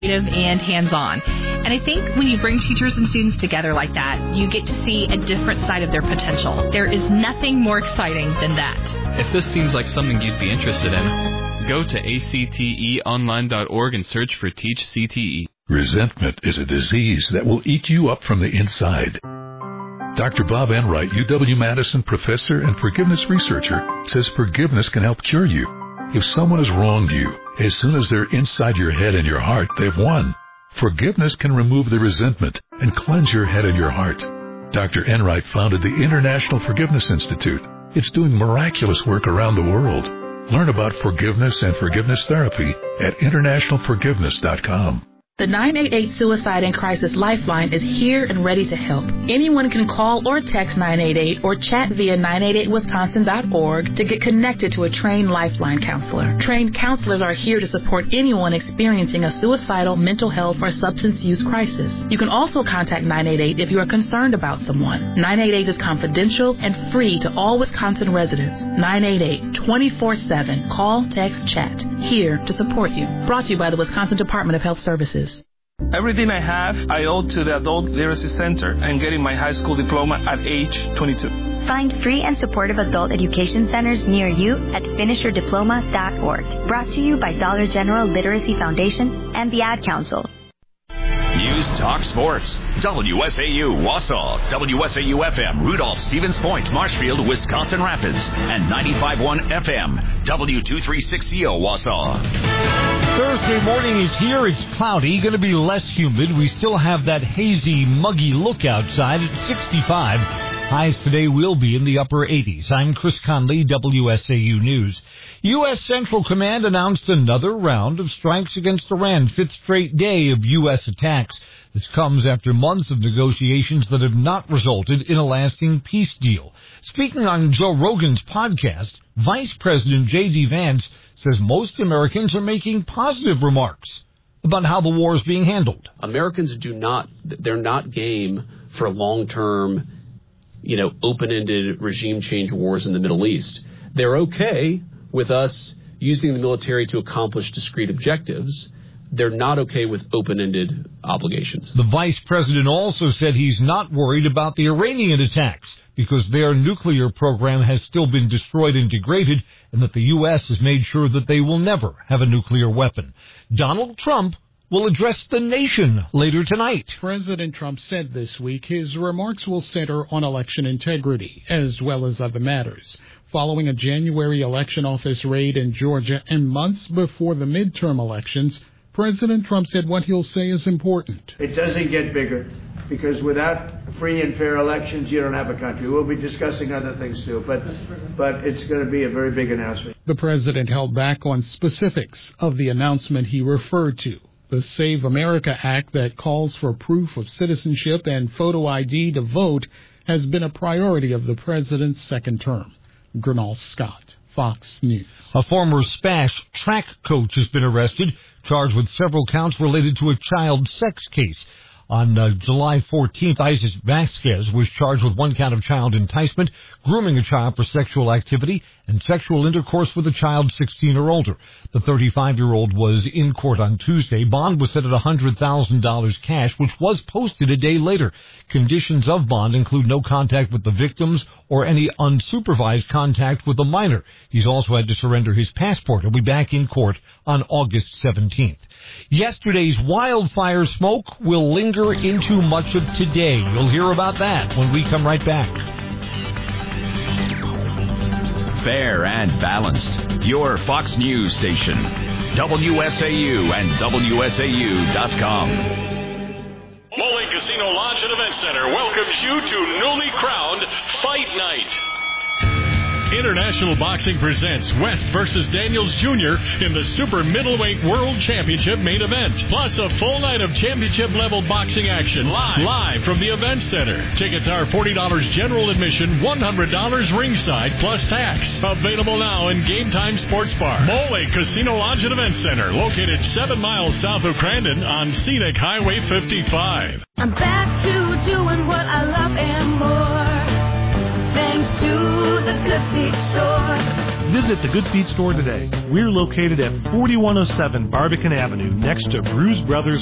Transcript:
and hands-on. And I think when you bring teachers and students together like that, you get to see a different side of their potential. There is nothing more exciting than that. If this seems like something you'd be interested in, go to acteonline.org and search for Teach CTE. Resentment is a disease that will eat you up from the inside. Dr. Bob Enright, UW-Madison professor and forgiveness researcher, says forgiveness can help cure you. If someone has wronged you, as soon as they're inside your head and your heart, they've won. Forgiveness can remove the resentment and cleanse your head and your heart. Dr. Enright founded the International Forgiveness Institute. It's doing miraculous work around the world. Learn about forgiveness and forgiveness therapy at internationalforgiveness.com. The 988 Suicide and Crisis Lifeline is here and ready to help. Anyone can call or text 988 or chat via 988wisconsin.org to get connected to a trained Lifeline counselor. Trained counselors are here to support anyone experiencing a suicidal, mental health, or substance use crisis. You can also contact 988 if you are concerned about someone. 988 is confidential and free to all Wisconsin residents. 988, 24/7. Call, text, chat. Here to support you. Brought to you by the Wisconsin Department of Health Services. Everything I have, I owe to the Adult Literacy Center and getting my high school diploma at age 22. Find free and supportive adult education centers near you at finishyourdiploma.org. Brought to you by Dollar General Literacy Foundation and the Ad Council. News Talk Sports. WSAU Wausau, WSAU FM Rudolph, Stevens Point, Marshfield, Wisconsin Rapids, and 95.1 FM W236CO Wausau. Thursday morning is here. It's cloudy, going to be less humid. We still have that hazy, muggy look outside at 65. Highs today will be in the upper 80s. I'm Chris Conley, WSAU News. U.S. Central Command announced another round of strikes against Iran, fifth straight day of U.S. attacks. This comes after months of negotiations that have not resulted in a lasting peace deal. Speaking on Joe Rogan's podcast, Vice President J.D. Vance says most Americans are making positive remarks about how the war is being handled. Americans they're not game for long-term, open-ended regime change wars in the Middle East. They're okay with us using the military to accomplish discrete objectives. They're not okay with open-ended obligations. The vice president also said he's not worried about the Iranian attacks because their nuclear program has still been destroyed and degraded, and that the U.S. has made sure that they will never have a nuclear weapon. Donald Trump will address the nation later tonight. President Trump said this week his remarks will center on election integrity as well as other matters. Following a January election office raid in Georgia and months before the midterm elections, President Trump said what he'll say is important. It doesn't get bigger, because without free and fair elections, you don't have a country. We'll be discussing other things too, but it's going to be a very big announcement. The president held back on specifics of the announcement he referred to. The Save America Act that calls for proof of citizenship and photo ID to vote has been a priority of the president's second term. Gernal Scott, Fox News. A former SPASH track coach has been arrested, charged with several counts related to a child sex case. On July 14th, Isis Vasquez was charged with one count of child enticement, grooming a child for sexual activity, and sexual intercourse with a child 16 or older. The 35-year-old was in court on Tuesday. Bond was set at $100,000 cash, which was posted a day later. Conditions of bond include no contact with the victims or any unsupervised contact with a minor. He's also had to surrender his passport. He'll be back in court on August 17th. Yesterday's wildfire smoke will linger into much of today. You'll hear about that when we come right back. Fair and balanced. Your Fox News station. WSAU and WSAU.com. Bowling Casino Lodge and Event Center welcomes you to newly crowned Fight Night. International Boxing presents West versus Daniels Jr. in the Super Middleweight World Championship main event. Plus a full night of championship-level boxing action live from the Event Center. Tickets are $40 general admission, $100 ringside plus tax. Available now in Game Time Sports Bar. Mole Casino Lodge and Event Center, located 7 miles south of Crandon on Scenic Highway 55. I'm back to doing what I love and more. Thanks to the Good Feet Store. Visit the Good Feet store today. We're located at 4107 Barbican Avenue, next to Bruise Brothers